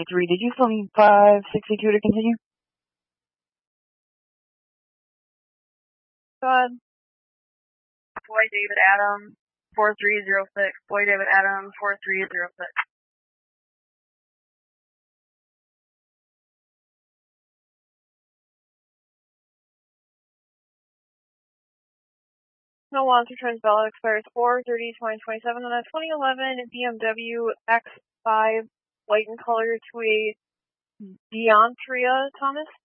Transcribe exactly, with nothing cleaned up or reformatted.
Three, did you film five sixty-two to continue? Go ahead. Boy David Adam, four three zero six. Boy David Adam, four three zero six. No launch returns ballot expires four thirty twenty twenty-seven on a twenty eleven B M W X five white in color to a Deontria Thomas.